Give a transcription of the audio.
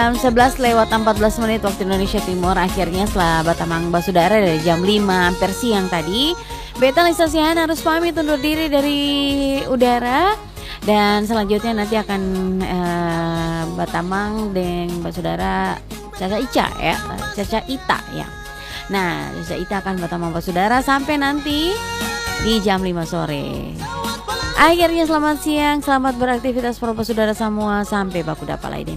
jam 11 lewat 14 menit waktu Indonesia Timur. Akhirnya setelah Batamang Basudara dari jam 5 hampir siang tadi, Beta Lisa Sihan harus pamit undur diri dari udara. Dan selanjutnya nanti akan Batamang dengan Basudara Caca Ica ya, Caca Ita ya. Nah, Caca Ita akan Batamang Basudara sampai nanti di jam 5 sore. Akhirnya selamat siang, selamat beraktivitas para saudara semua, sampai baku dapat lainnya.